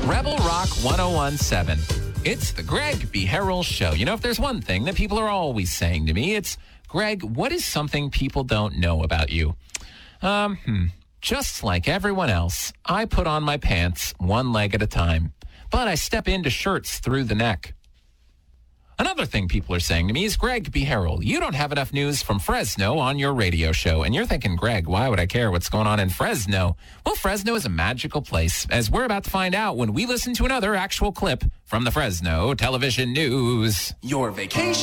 Rebel Rock 1017. It's the Greg B. Harrell Show. You know, if there's one thing that people are always saying to me, it's, Greg, what is something people don't know about you? Just like everyone else, I put on my pants one leg at a time, but I step into shirts through the neck. Another thing people are saying to me is, Greg B. Harrell, you don't have enough news from Fresno on your radio show. And you're thinking, Greg, why would I care what's going on in Fresno? Well, Fresno is a magical place, as we're about to find out when we listen to another actual clip from the Fresno Television News. Your vacation.